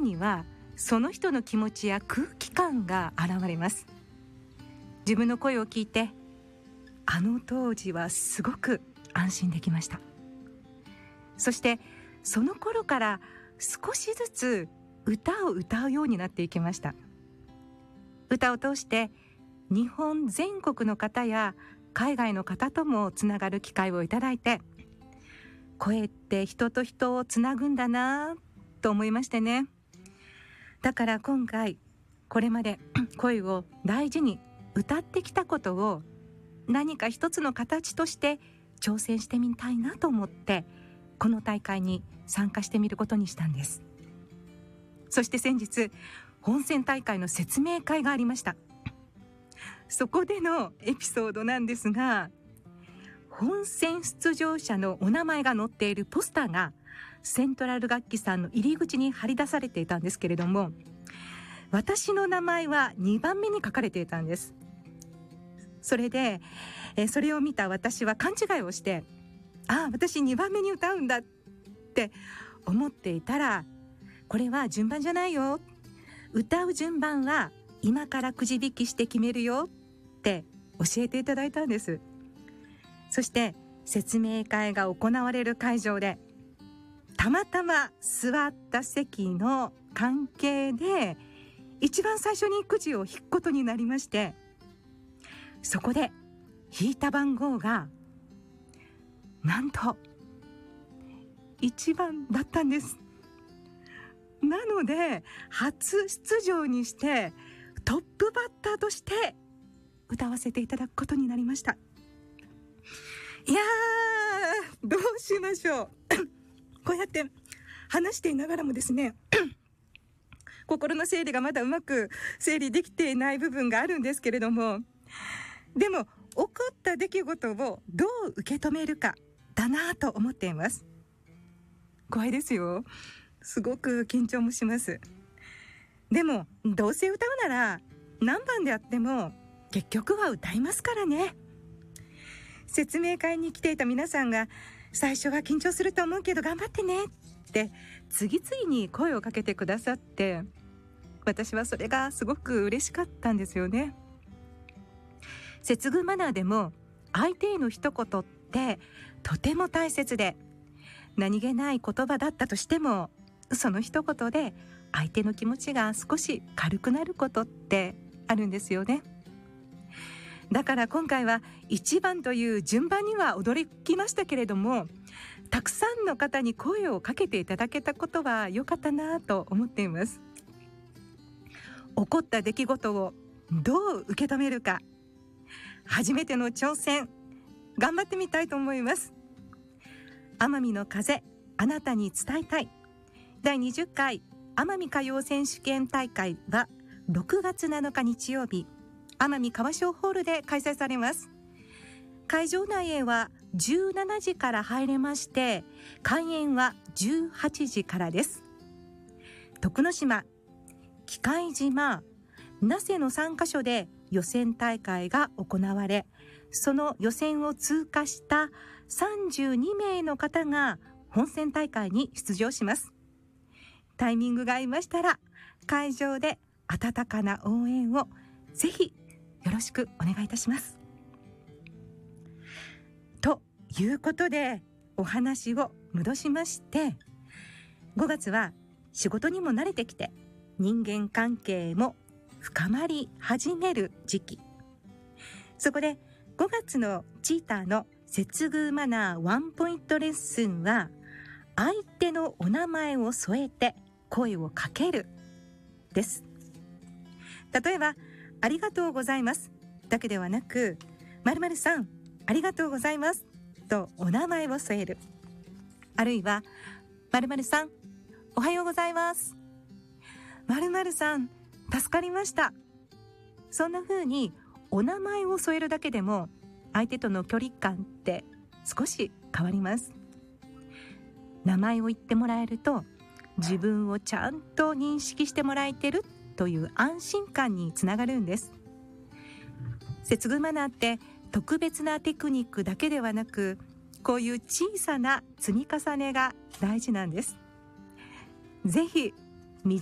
にはその人の気持ちや空気感が現れます。自分の声を聞いて、あの当時はすごく安心できました。そしてその頃から少しずつ歌を歌うようになっていきました。歌を通して日本全国の方や海外の方ともつながる機会をいただいて、声って人と人をつなぐんだなと思いましてね。だから今回これまで声を大事に歌ってきたことを何か一つの形として挑戦してみたいなと思って、この大会に参加してみることにしたんです。そして先日本選大会の説明会がありました。そこでのエピソードなんですが、本選出場者のお名前が載っているポスターがセントラル楽器さんの入り口に貼り出されていたんですけれども、私の名前は2番目に書かれていたんです。それでそれを見た私は勘違いをして、私2番目に歌うんだって思っていたら、これは順番じゃないよ、歌う順番は今からくじ引きして決めるよって教えていただいたんです。そして説明会が行われる会場で、たまたま座った席の関係で一番最初にくじを引くことになりまして、そこで引いた番号がなんと1番だったんです。なので初出場にしてトップバッターとして歌わせていただくことになりました。いやー、どうしましょうこうやって話していながらもですね心の整理がまだうまく整理できていない部分があるんですけれども、でも起こった出来事をどう受け止めるかだなと思っています。怖いですよ。すごく緊張もします。でもどうせ歌うなら何番であっても結局は歌いますからね。説明会に来ていた皆さんが、最初は緊張すると思うけど頑張ってねって次々に声をかけてくださって、私はそれがすごく嬉しかったんですよね。接遇マナーでも相手への一言ってとても大切で、何気ない言葉だったとしてもその一言で相手の気持ちが少し軽くなることってあるんですよね。だから今回は1番という順番には驚きましたけれども、たくさんの方に声をかけていただけたことは良かったなと思っています。起こった出来事をどう受け止めるか、初めての挑戦頑張ってみたいと思います。奄美の風、あなたに伝えたい第20回奄美歌謡選手権大会は6月7日日曜日、奄美川商ホールで開催されます。会場内へは17時から入れまして、開演は18時からです。徳之島、喜界島、那勢の3カ所で予選大会が行われ、その予選を通過した32名の方が本選大会に出場します。タイミングが合いましたら会場で温かな応援をぜひよろしくお願いいたします。ということでお話を戻しまして、5月は仕事にも慣れてきて人間関係も深まり始める時期。そこで5月のチーターの接遇マナーワンポイントレッスンは、相手のお名前を添えて声をかけるです。例えばありがとうございますだけではなく、〇〇さんありがとうございますとお名前を添える。あるいは〇〇さんおはようございます、〇〇さん助かりました。そんな風にお名前を添えるだけでも相手との距離感って少し変わります。名前を言ってもらえると自分をちゃんと認識してもらえてるという安心感につながるんです。接遇マナーって特別なテクニックだけではなく、こういう小さな積み重ねが大事なんです。ぜひ